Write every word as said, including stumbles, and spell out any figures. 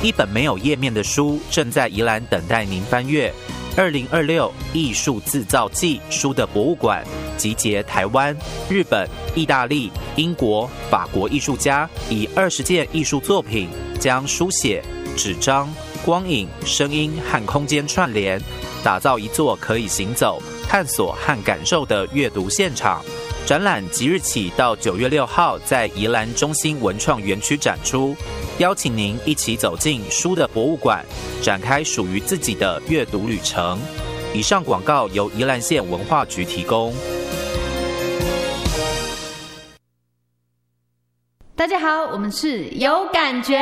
一本没有页面的书正在宜兰等待您翻阅。二零二六艺术自造季书的博物馆集结台湾、日本、意大利、英国、法国艺术家，以二十件艺术作品，将书写、纸张、光影、声音和空间串联，打造一座可以行走、探索和感受的阅读现场。展览即日起到九月六号在宜兰中心文创园区展出，邀请您一起走进书的博物馆，展开属于自己的阅读旅程。以上广告由宜兰县文化局提供。 大家好，我们是有感觉。